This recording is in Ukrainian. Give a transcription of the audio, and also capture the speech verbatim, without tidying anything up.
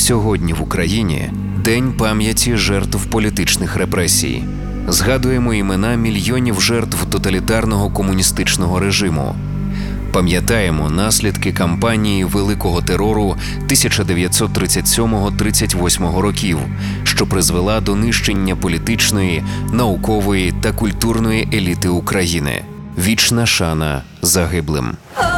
Сьогодні в Україні День пам'яті жертв політичних репресій. Згадуємо імена мільйонів жертв тоталітарного комуністичного режиму. Пам'ятаємо наслідки кампанії Великого терору тисяча дев'ятсот тридцять сьомого - тридцять восьмого років, що призвела до нищення політичної, наукової та культурної еліти України. Вічна шана загиблим.